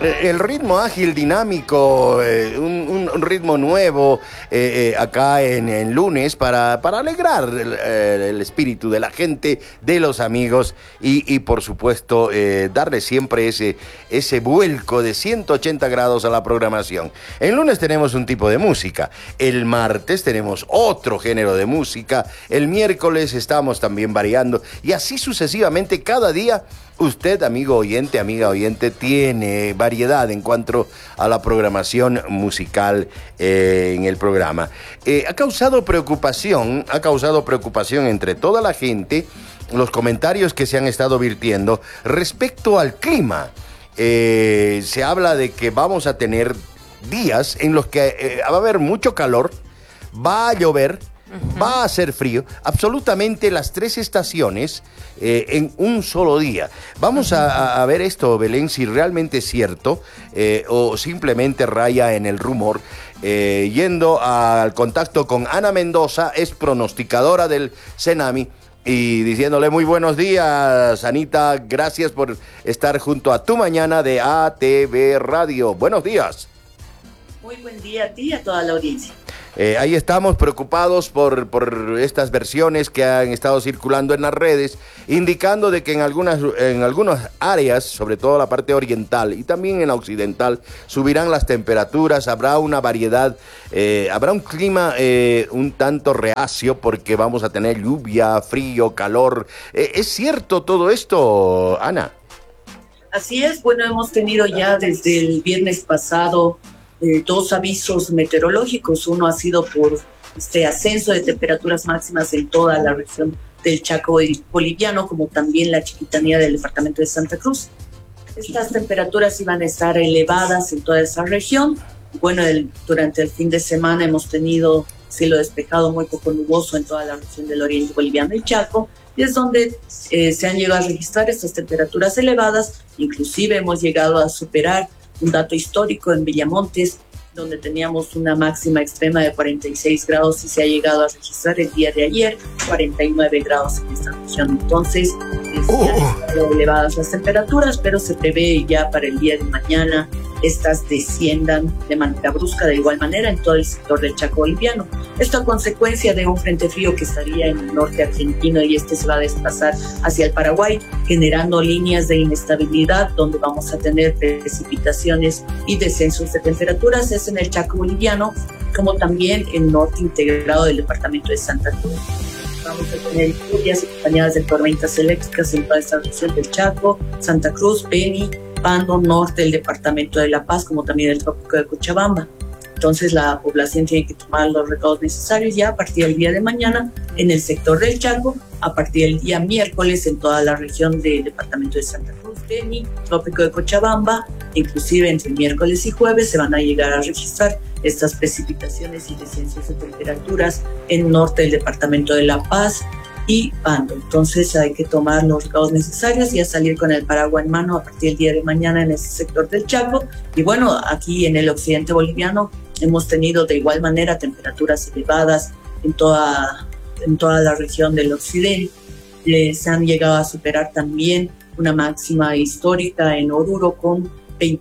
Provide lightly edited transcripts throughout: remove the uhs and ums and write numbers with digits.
El ritmo ágil, dinámico, un ritmo nuevo acá en lunes para alegrar el espíritu de la gente, de los amigos y por supuesto darle siempre ese vuelco de 180 grados a la programación. El lunes tenemos un tipo de música, el martes tenemos otro género de música, el miércoles estamos también variando y así sucesivamente cada día. Usted, amigo oyente, amiga oyente, tiene variedad en cuanto a la programación musical en el programa. Ha causado preocupación entre toda la gente los comentarios que se han estado virtiendo respecto al clima. Se habla de que vamos a tener días en los que va a haber mucho calor, va a llover, va a hacer frío, absolutamente las tres estaciones en un solo día. Vamos a ver esto, Belén, si realmente es cierto o simplemente raya en el rumor. Yendo al contacto con Ana Mendoza, es pronosticadora del Cenami, y diciéndole muy buenos días, Anita, gracias por estar junto a Tu Mañana de ATV Radio. Buenos días. Muy buen día a ti y a toda la audiencia. Ahí estamos preocupados por estas versiones que han estado circulando en las redes, indicando de que en algunas áreas, sobre todo la parte oriental y también en la occidental, subirán las temperaturas, habrá una variedad, habrá un clima un tanto reacio porque vamos a tener lluvia, frío, calor. ¿Es cierto todo esto, Ana? Así es, bueno, hemos tenido ya desde el viernes pasado dos avisos meteorológicos. Uno ha sido por este ascenso de temperaturas máximas en toda la región del Chaco boliviano, como también la Chiquitanía del departamento de Santa Cruz. Estas temperaturas iban a estar elevadas en toda esa región. Bueno, durante el fin de semana hemos tenido cielo despejado, muy poco nuboso en toda la región del oriente boliviano y Chaco, y es donde se han llegado a registrar estas temperaturas elevadas. Inclusive hemos llegado a superar un dato histórico en Villamontes, donde teníamos una máxima extrema de 46 grados y se ha llegado a registrar el día de ayer 49 grados en esta región. Entonces, elevadas las temperaturas, pero se prevé ya para el día de mañana estas desciendan de manera brusca de igual manera en todo el sector del Chaco boliviano. Esto a consecuencia de un frente frío que estaría en el norte argentino y este se va a desplazar hacia el Paraguay, generando líneas de inestabilidad donde vamos a tener precipitaciones y descensos de temperaturas. Es en el Chaco boliviano, como también el norte integrado del departamento de Santa Cruz. Vamos a tener lluvias acompañadas de tormentas eléctricas en toda esta región del Chaco, Santa Cruz, Beni, Pando, norte del departamento de La Paz, como también el trópico de Cochabamba. Entonces la población tiene que tomar los recaudos necesarios ya a partir del día de mañana en el sector del Chaco, a partir del día miércoles en toda la región del departamento de Santa Cruz, Beni, trópico de Cochabamba. Inclusive entre miércoles y jueves se van a llegar a registrar estas precipitaciones y descensos de temperaturas en norte del departamento de La Paz y Pando. Entonces hay que tomar los recaudos necesarios y a salir con el paraguas en mano a partir del día de mañana en ese sector del Chaco. Y bueno, aquí en el occidente boliviano hemos tenido de igual manera temperaturas elevadas en toda la región del occidente. Se han llegado a superar también una máxima histórica en Oruro con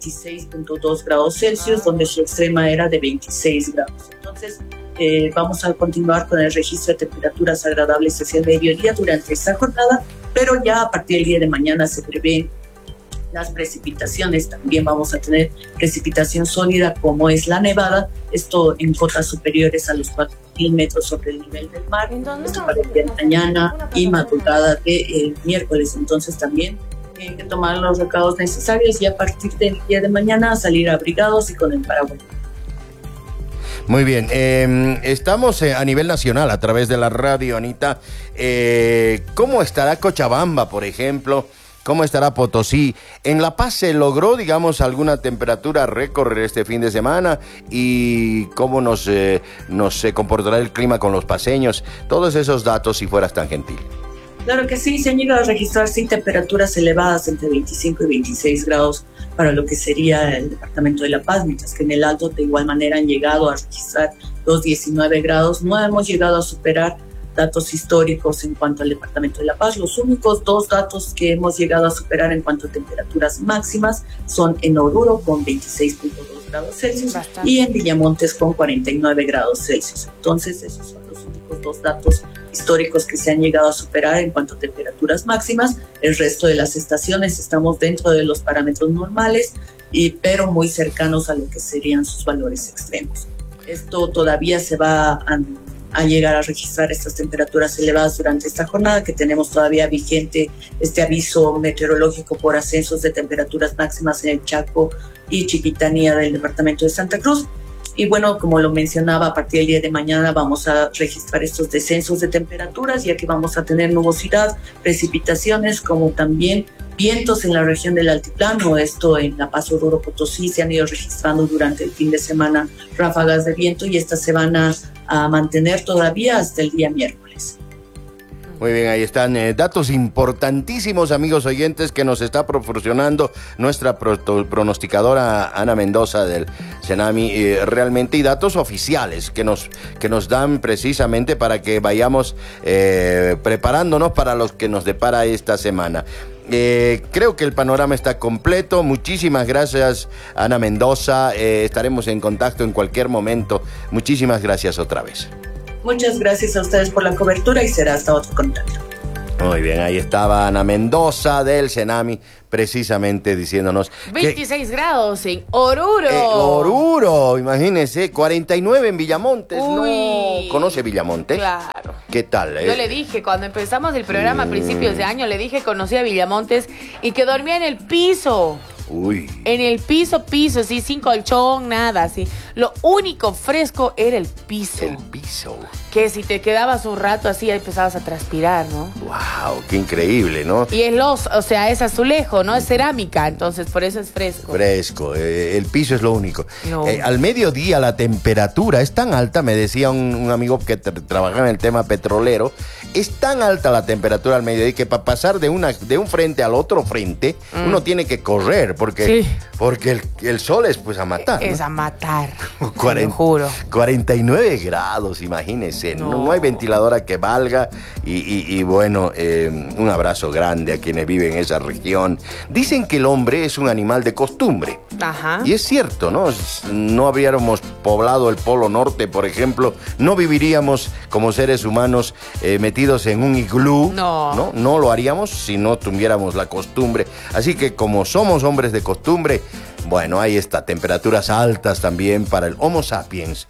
26.2 grados Celsius, donde su extrema era de 26 grados. Entonces, vamos a continuar con el registro de temperaturas agradables hacia el mediodía durante esta jornada, pero ya a partir del día de mañana se prevén las precipitaciones. También vamos a tener precipitación sólida como es la nevada, esto en cotas superiores a los 4.000 metros sobre el nivel del mar. Esto para el día de mañana y madrugada de miércoles. Entonces también tienen que tomar los recaudos necesarios y a partir del día de mañana salir abrigados y con el paraguas. Muy bien, estamos a nivel nacional a través de la radio, Anita. ¿Cómo estará Cochabamba, por ejemplo? ¿Cómo estará Potosí? ¿En La Paz se logró, digamos, alguna temperatura récord este fin de semana? ¿Y cómo nos comportará el clima con los paceños? Todos esos datos, si fueras tan gentil. Claro que sí, se han llegado a registrar sí temperaturas elevadas entre 25 y 26 grados para lo que sería el departamento de La Paz, mientras que en el Alto de igual manera han llegado a registrar los 19 grados. No hemos llegado a superar datos históricos en cuanto al Departamento de La Paz. Los únicos 2 datos que hemos llegado a superar en cuanto a temperaturas máximas son en Oruro con 26.2 grados Celsius y en Villamontes con 49 grados Celsius. Entonces, esos son los únicos 2 datos históricos que se han llegado a superar en cuanto a temperaturas máximas. El resto de las estaciones estamos dentro de los parámetros normales, pero muy cercanos a lo que serían sus valores extremos. Esto todavía se va a llegar a registrar estas temperaturas elevadas durante esta jornada, que tenemos todavía vigente este aviso meteorológico por ascensos de temperaturas máximas en el Chaco y Chiquitanía del departamento de Santa Cruz. Y bueno, como lo mencionaba, a partir del día de mañana vamos a registrar estos descensos de temperaturas, ya que vamos a tener nubosidad, precipitaciones, como también vientos en la región del altiplano. Esto en La Paz, Oruro, Potosí se han ido registrando durante el fin de semana ráfagas de viento, y estas se van a mantener todavía hasta el día miércoles. Muy bien, ahí están datos importantísimos, amigos oyentes, que nos está proporcionando nuestra pronosticadora Ana Mendoza del Cenami, realmente, y datos oficiales que nos dan precisamente para que vayamos preparándonos para los que nos depara esta semana. Creo que el panorama está completo. Muchísimas gracias, Ana Mendoza. Estaremos en contacto en cualquier momento. Muchísimas gracias otra vez. Muchas gracias a ustedes por la cobertura y será hasta otro contacto. Muy bien, ahí estaba Ana Mendoza del Cenami, precisamente diciéndonos 26 grados en Oruro. Oruro, imagínese, 49 en Villamontes. Uy. ¿No conoce Villamontes? Claro. ¿Qué tal? Yo le dije, cuando empezamos el programa a principios de año, le dije que conocía a Villamontes y que dormía en el piso. Uy. En el piso, sí, sin colchón, nada, así. Lo único fresco era el piso. El piso. Que si te quedabas un rato así, empezabas a transpirar, ¿no? Wow, qué increíble, ¿no? Y es azulejo, ¿no? Es cerámica, entonces por eso es fresco. Fresco, el piso es lo único. No. Al mediodía la temperatura es tan alta, me decía un amigo que trabaja en el tema petrolero, es tan alta la temperatura al mediodía que para pasar de un frente al otro frente, uno tiene que correr, porque el sol es pues a matar, Es ¿no? a matar, te 40, lo juro. 49 grados, imagínense. No hay ventiladora que valga. Y bueno, un abrazo grande a quienes viven en esa región. Dicen que el hombre es un animal de costumbre. Ajá. Y es cierto, ¿no? No habríamos poblado el Polo Norte, por ejemplo, no viviríamos como seres humanos metidos en un iglú. No. No lo haríamos si no tuviéramos la costumbre. Así que como somos hombres de costumbre, bueno, ahí está, temperaturas altas también para el Homo sapiens.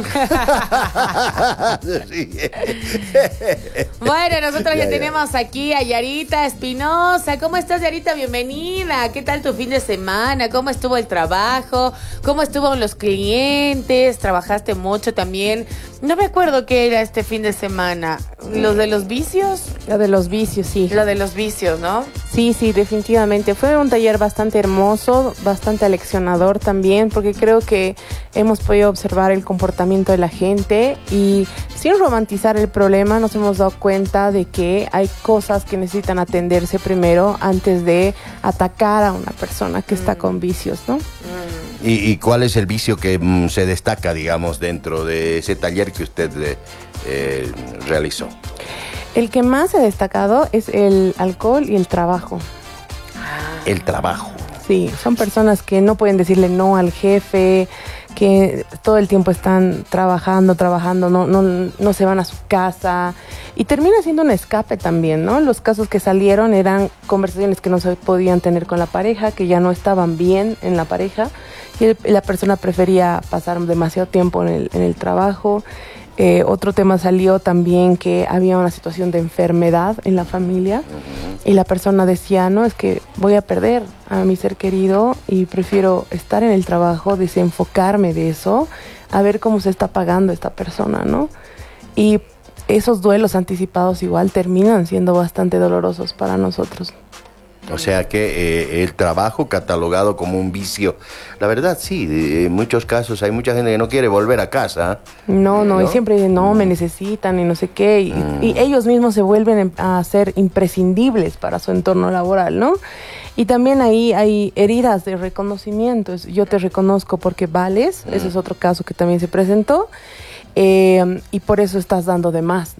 Bueno, nosotros ya Ya. tenemos aquí a Yarita Espinosa. ¿Cómo estás, Yarita? Bienvenida. ¿Qué tal tu fin de semana? ¿Cómo estuvo el trabajo? ¿Cómo estuvieron los clientes? ¿Trabajaste mucho también? No me acuerdo qué era este fin de semana. ¿Los de los vicios? Lo de los vicios, sí. Lo de los vicios, ¿no? Sí, definitivamente. Fue un taller bastante hermoso, bastante aleccionador también, porque creo que hemos podido observar el comportamiento de la gente y sin romantizar el problema nos hemos dado cuenta de que hay cosas que necesitan atenderse primero antes de atacar a una persona que está con vicios, ¿no? ¿Y cuál es el vicio que se destaca, digamos, dentro de ese taller que usted realizó? El que más ha destacado es el alcohol y el trabajo. El trabajo. Sí, son personas que no pueden decirle no al jefe, que todo el tiempo están trabajando, no se van a su casa y termina siendo un escape también, ¿no? Los casos que salieron eran conversaciones que no se podían tener con la pareja, que ya no estaban bien en la pareja y la persona prefería pasar demasiado tiempo en el trabajo. Otro tema salió también que había una situación de enfermedad en la familia y la persona decía, no, es que voy a perder a mi ser querido y prefiero estar en el trabajo, desenfocarme de eso, a ver cómo se está pagando esta persona, ¿no? Y esos duelos anticipados igual terminan siendo bastante dolorosos para nosotros. O sea que el trabajo catalogado como un vicio, la verdad sí, en muchos casos hay mucha gente que no quiere volver a casa. No, y siempre dicen, no, me necesitan y no sé qué, y ellos mismos se vuelven a ser imprescindibles para su entorno laboral, ¿no? Y también ahí hay heridas de reconocimiento, yo te reconozco porque vales, ese es otro caso que también se presentó, y por eso estás dando de más, ¿no?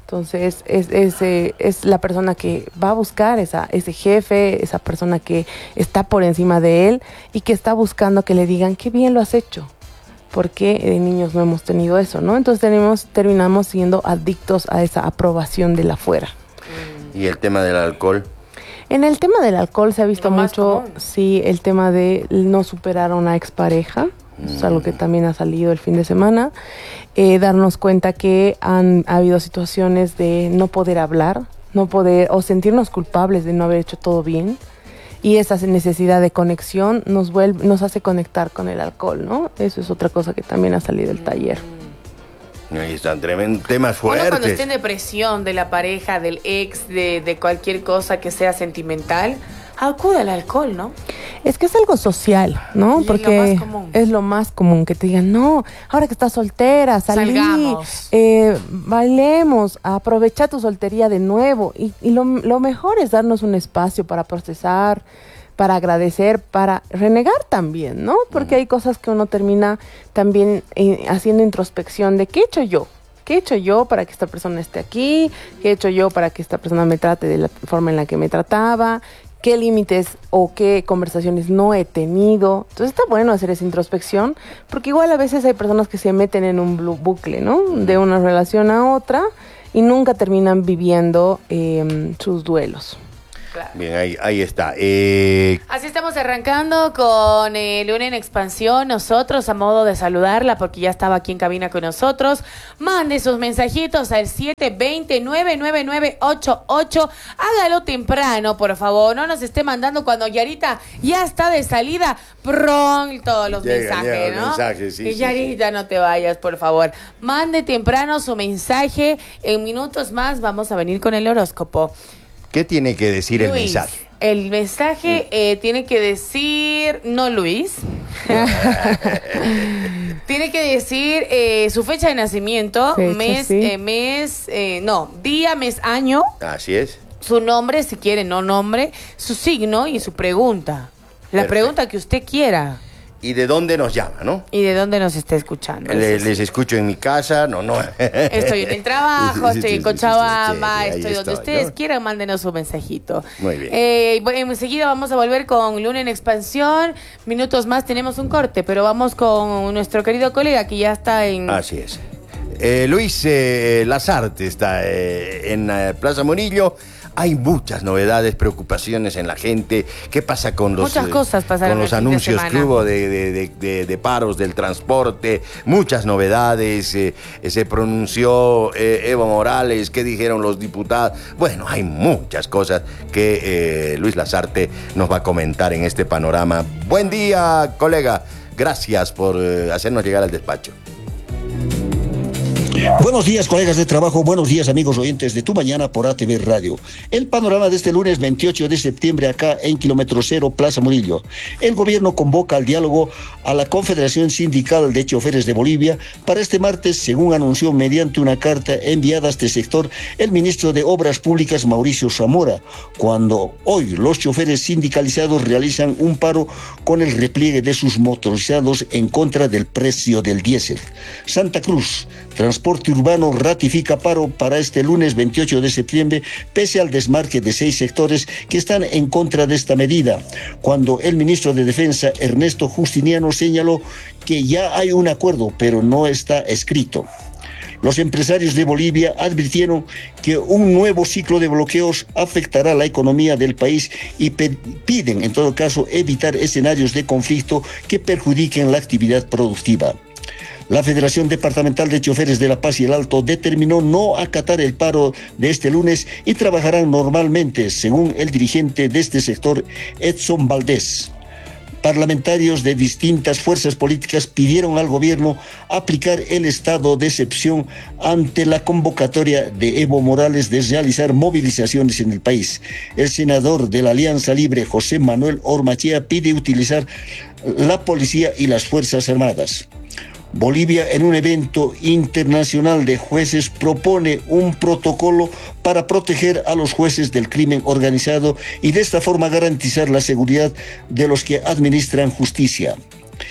Entonces, es la persona que va a buscar ese jefe, esa persona que está por encima de él y que está buscando que le digan qué bien lo has hecho. Porque de niños no hemos tenido eso, ¿no? Entonces terminamos siendo adictos a esa aprobación de la afuera. ¿Y el tema del alcohol? En el tema del alcohol se ha visto mucho, común. sí, el tema de no superar a una expareja. Es algo que también ha salido el fin de semana. Darnos cuenta que ha habido situaciones de no poder hablar, no poder, o sentirnos culpables de no haber hecho todo bien. Y esa necesidad de conexión nos hace conectar con el alcohol, ¿no? Eso es otra cosa que también ha salido del taller. Ahí están tremendos temas Uno cuando fuertes. esté en depresión de la pareja, del ex, de cualquier cosa que sea sentimental, acude al alcohol, ¿no? Es que es algo social, ¿no? Y Porque es lo más común. es lo más común que te digan, no, ahora que estás soltera, Salgamos. Bailemos, aprovecha tu soltería de nuevo. Y lo mejor es darnos un espacio para procesar, para agradecer, para renegar también, ¿no? Porque hay cosas que uno termina también haciendo introspección de ¿qué he hecho yo? ¿Qué he hecho yo para que esta persona esté aquí? ¿Qué he hecho yo para que esta persona me trate de la forma en la que me trataba? ¿Qué límites o qué conversaciones no he tenido? Entonces está bueno hacer esa introspección, porque igual a veces hay personas que se meten en un bucle, ¿no? De una relación a otra y nunca terminan viviendo sus duelos. Claro. Bien, ahí está. Así estamos arrancando con Luna en Expansión, nosotros a modo de saludarla porque ya estaba aquí en cabina con nosotros. Mande sus mensajitos al 720-99988. Hágalo temprano, por favor, no nos esté mandando cuando Yarita ya está de salida, todos los mensajes, llegan ¿no? los mensajes, sí, y sí, Yarita, no te vayas, por favor. Mande temprano su mensaje, en minutos más vamos a venir con el horóscopo. ¿Qué tiene que decir el Luis, mensaje? el mensaje tiene que decir, no Luis, tiene que decir su fecha de nacimiento, Fecha, sí. día, mes, año, Así es. su nombre, si quiere, no nombre, su signo y su pregunta. La Perfecto. pregunta que usted quiera. ¿Y de dónde nos llama, no? ¿Y de dónde nos está escuchando? Les escucho en mi casa, no. Estoy en el trabajo, Sí, estoy sí, en sí, Cochabamba, sí, ahí estoy donde estoy, ustedes ¿no? quieran, mándenos un mensajito. Muy bien. Bueno, enseguida vamos a volver con Luna en Expansión. Minutos más tenemos un corte, pero vamos con nuestro querido colega que ya está en... Así es. Luis Lazarte está en Plaza Murillo. Hay muchas novedades, preocupaciones en la gente. ¿Qué pasa con los, Muchas cosas pasaron con los el fin de anuncios que semana. hubo de paros del transporte? Muchas novedades. Se pronunció Evo Morales. ¿Qué dijeron los diputados? Bueno, hay muchas cosas que Luis Lazarte nos va a comentar en este panorama. Buen día, colega. Gracias por hacernos llegar al despacho. Buenos días, colegas de trabajo, buenos días, amigos oyentes de Tu Mañana por ATV Radio. El panorama de este lunes 28 de septiembre acá en Kilómetro Cero, Plaza Murillo. El gobierno convoca al diálogo a la Confederación Sindical de Choferes de Bolivia para este martes, según anunció mediante una carta enviada a este sector el ministro de Obras Públicas, Mauricio Zamora, cuando hoy los choferes sindicalizados realizan un paro con el repliegue de sus motorizados en contra del precio del diésel. Santa Cruz, Transporte Urbano ratifica paro para este lunes 28 de septiembre, pese al desmarque de 6 sectores que están en contra de esta medida, cuando el ministro de Defensa, Ernesto Justiniano, señaló que ya hay un acuerdo, pero no está escrito. Los empresarios de Bolivia advirtieron que un nuevo ciclo de bloqueos afectará la economía del país y piden, en todo caso, evitar escenarios de conflicto que perjudiquen la actividad productiva. La Federación Departamental de Choferes de La Paz y el Alto determinó no acatar el paro de este lunes y trabajarán normalmente, según el dirigente de este sector, Edson Valdés. Parlamentarios de distintas fuerzas políticas pidieron al gobierno aplicar el estado de excepción ante la convocatoria de Evo Morales de realizar movilizaciones en el país. El senador de la Alianza Libre, José Manuel Ormachea, pide utilizar la policía y las Fuerzas Armadas. Bolivia, en un evento internacional de jueces, propone un protocolo para proteger a los jueces del crimen organizado y de esta forma garantizar la seguridad de los que administran justicia.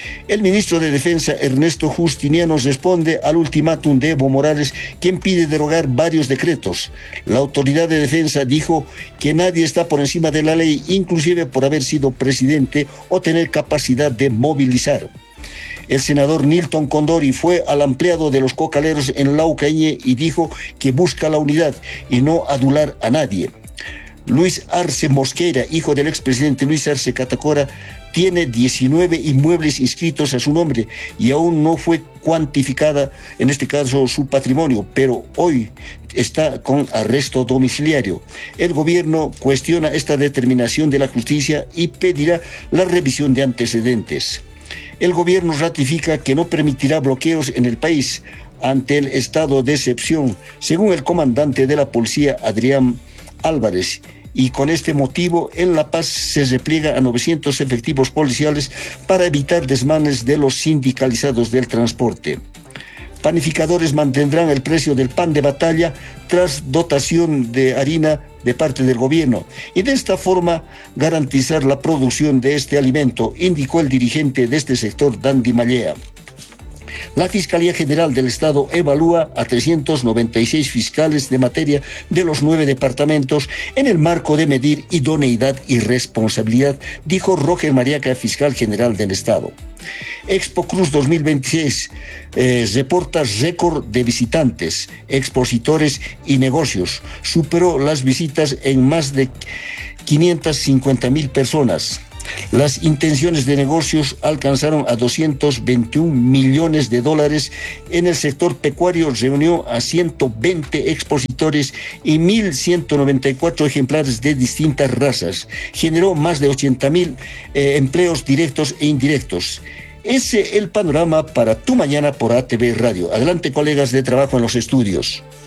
El ministro de Defensa, Ernesto Justiniano, responde al ultimátum de Evo Morales, quien pide derogar varios decretos. La autoridad de defensa dijo que nadie está por encima de la ley, inclusive por haber sido presidente o tener capacidad de movilizar. El senador Nilton Condori fue al ampliado de los cocaleros en Laucañe y dijo que busca la unidad y no adular a nadie. Luis Arce Mosquera, hijo del expresidente Luis Arce Catacora, tiene 19 inmuebles inscritos a su nombre y aún no fue cuantificada, en este caso, su patrimonio, pero hoy está con arresto domiciliario. El gobierno cuestiona esta determinación de la justicia y pedirá la revisión de antecedentes. El gobierno ratifica que no permitirá bloqueos en el país ante el estado de excepción, según el comandante de la policía, Adrián Álvarez. Y con este motivo, en La Paz se repliega a 900 efectivos policiales para evitar desmanes de los sindicalizados del transporte. Panificadores mantendrán el precio del pan de batalla tras dotación de harina de parte del gobierno y de esta forma garantizar la producción de este alimento, indicó el dirigente de este sector, Dandy Mallea. La Fiscalía General del Estado evalúa a 396 fiscales de materia de los 9 departamentos en el marco de medir idoneidad y responsabilidad, dijo Roger Mariaca, fiscal general del Estado. Expo Cruz 2026 reporta récord de visitantes, expositores y negocios. Superó las visitas en más de 550,000 personas. Las intenciones de negocios alcanzaron a $221 millones. En el sector pecuario reunió a 120 expositores y 1.194 ejemplares de distintas razas. Generó más de 80,000 empleos directos e indirectos. Ese es el panorama para Tu Mañana por ATV Radio. Adelante, colegas de trabajo en los estudios.